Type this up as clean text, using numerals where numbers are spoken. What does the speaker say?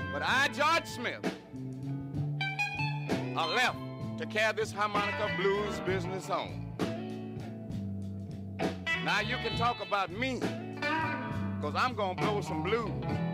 But I, George Smith, are left to carry this harmonica blues business on. Now you can talk about me, because I'm going to blow some blues.